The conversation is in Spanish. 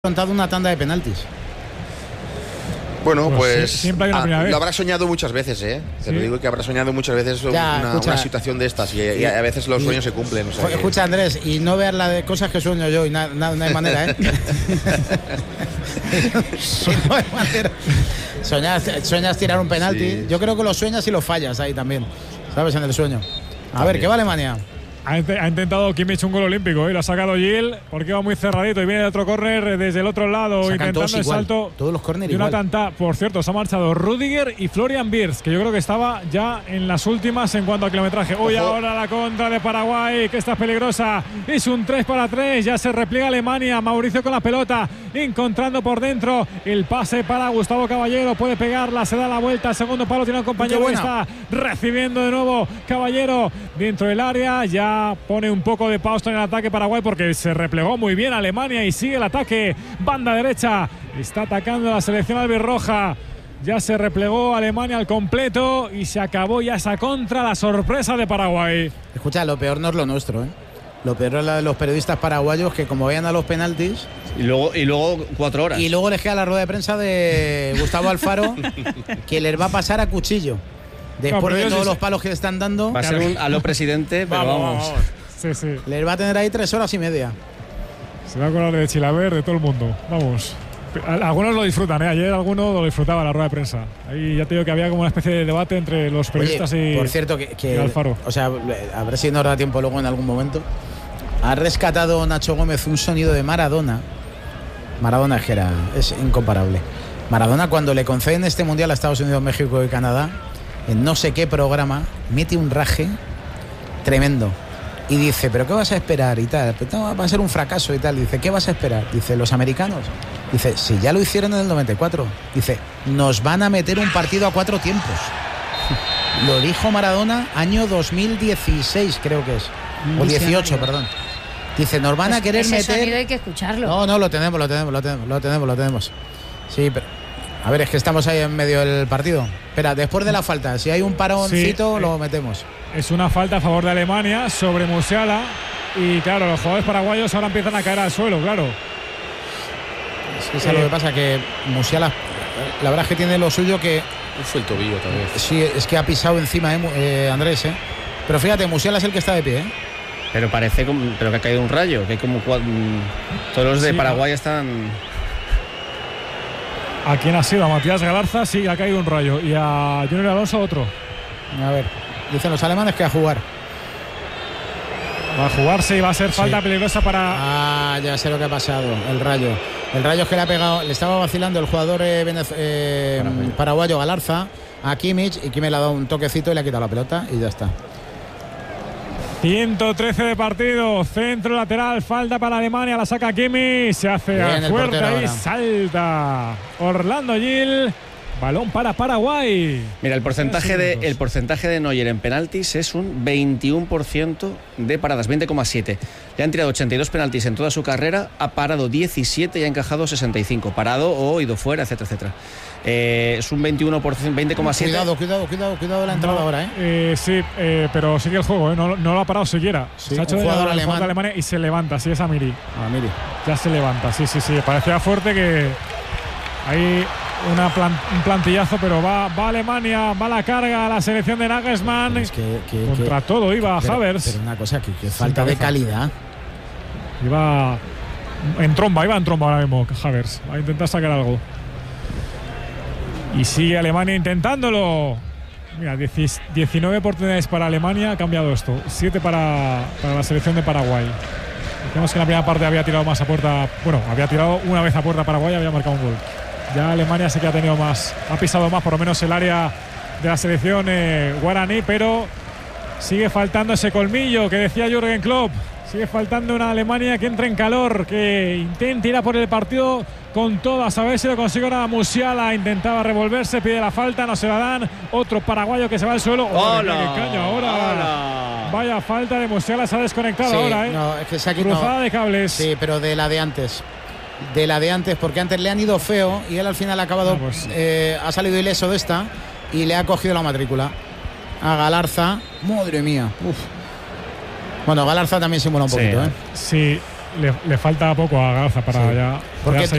afrontado una tanda de penaltis. Bueno, pues siempre hay una primera vez. Lo habrá soñado muchas veces, ¿eh? Te lo digo que habrá soñado muchas veces una situación de estas y a veces los sueños se cumplen. O sea, escucha, Andrés, y no veas la de cosas que sueño yo y no hay manera, ¿eh? No hay manera. Sueñas tirar un penalti. Sí. Yo creo que lo sueñas y lo fallas ahí también, ¿sabes? En el sueño. A ver, ¿qué va Alemania? Ha intentado Kimmich un gol olímpico y lo ha sacado Gil porque va muy cerradito y viene de otro córner desde el otro lado intentando el salto. Todos los córneres igual. Tanta, por cierto, se ha marchado Rüdiger y Florian Wirtz, que yo creo que estaba ya en las últimas en cuanto a kilometraje. Hoy ahora la contra de Paraguay, que está peligrosa. Es un 3-3, ya se repliega Alemania. Mauricio con la pelota, encontrando por dentro el pase para Gustavo Caballero. Puede pegarla, se da la vuelta. El segundo palo tiene un compañero que está recibiendo de nuevo Caballero dentro del área. Ya pone un poco de pausa en el ataque Paraguay porque se replegó muy bien Alemania y sigue el ataque. Banda derecha, está atacando la selección albirroja. Ya se replegó Alemania al completo y se acabó ya esa contra, la sorpresa de Paraguay. Escucha, lo peor no es lo nuestro, ¿eh? Lo peor es la de los periodistas paraguayos que como vayan a los penaltis y luego 4 horas y luego les queda la rueda de prensa de Gustavo Alfaro que les va a pasar a cuchillo. Después de todos los palos que le están dando. Va a ser un aló presidente, pero vamos. Sí, sí. Les va a tener ahí 3 horas y media. Se va a acordar de Chilaver, de todo el mundo. Vamos. Algunos lo disfrutan, ¿eh? Ayer alguno lo disfrutaba la rueda de prensa. Ahí ya te digo que había como una especie de debate entre los periodistas. Oye, por cierto, y Alfaro. O sea, a ver si nos da tiempo luego en algún momento. Ha rescatado Nacho Gómez un sonido de Maradona. Maradona es incomparable. Maradona, cuando le conceden este mundial a Estados Unidos, México y Canadá, en no sé qué programa, mete un raje tremendo y dice, ¿pero qué vas a esperar? Y tal, va a ser un fracaso y tal. Dice, ¿qué vas a esperar? Dice, los americanos. Dice, si ya lo hicieron en el 94. Dice, nos van a meter un partido a 4 tiempos. Lo dijo Maradona año 2016, creo que es, o 18, perdón. Dice, nos van a querer meter. Sonido hay que escucharlo. No, lo tenemos. Sí, pero a ver, es que estamos ahí en medio del partido. Espera, después de la falta, si hay un paroncito, lo metemos. Es una falta a favor de Alemania sobre Musiala. Y claro, los jugadores paraguayos ahora empiezan a caer al suelo, claro. Es que es lo que pasa, que Musiala, la verdad es que tiene lo suyo que. Fue el tobillo también. Sí, es que ha pisado encima, Andrés, ¿eh? Pero fíjate, Musiala es el que está de pie, ¿eh? Pero parece que ha caído un rayo, que hay como todos los de Paraguay están. ¿A quién ha sido? ¿A Matías Galarza? Sí, ha caído un rayo. Y a Junior Alonso otro. A ver, dicen los alemanes que a jugar. Va a jugarse y va a ser falta peligrosa para. Ya sé lo que ha pasado. El rayo es que le ha pegado. Le estaba vacilando el jugador paraguayo Galarza a Kimmich, y Kimmich le ha dado un toquecito y le ha quitado la pelota y ya está. 113 de partido, centro lateral, falta para Alemania, la saca Kimmich, se hace a fuerte y salta Orlando Gil, balón para Paraguay. Mira, el porcentaje de Neuer en penaltis es un 21% de paradas, 20,7. Le han tirado 82 penaltis en toda su carrera, ha parado 17 y ha encajado 65, parado o ido fuera, etcétera, etcétera. Es un 21%, 20,7. Cuidado la entrada ahora, sí, pero sigue el juego, no lo ha parado siquiera. Sí, se ha hecho un jugador alemán de Alemania y se levanta, sí, es Amiri. Amiri. Ya se levanta, sí. Parecía fuerte que hay un plantillazo, pero va Alemania, va la carga a la selección de Nagelsmann. Contra todo iba Havertz. Pero una cosa, que falta de calidad. Iba en tromba ahora mismo Havertz. Va a intentar sacar algo. Y sigue Alemania intentándolo. Mira, 19 oportunidades para Alemania, ha cambiado esto. 7 para la selección de Paraguay. Vemos que en la primera parte había tirado más a puerta. Bueno, había tirado una vez a puerta Paraguay y había marcado un gol. Ya Alemania sí que ha tenido más, ha pisado más por lo menos el área de la selección guaraní, pero sigue faltando ese colmillo que decía Jürgen Klopp. Sigue faltando una Alemania que entre en calor, que intenta ir a por el partido con todas. A ver si lo consigue ahora Musiala. Intentaba revolverse, pide la falta, no se la dan. Otro paraguayo que se va al suelo. ¡Hola! ¡Qué caña ahora! ¡Hola! Vaya falta de Musiala, se ha desconectado ahora, ¿eh? No, es que se ha cruzada de cables. Sí, pero de la de antes. Porque antes le han ido feo y él al final ha acabado, ha salido ileso de esta y le ha cogido la matrícula a Galarza. Madre mía. Bueno, Galarza también simula un poquito, ¿eh? Sí, le falta poco a Garza para ya. Porque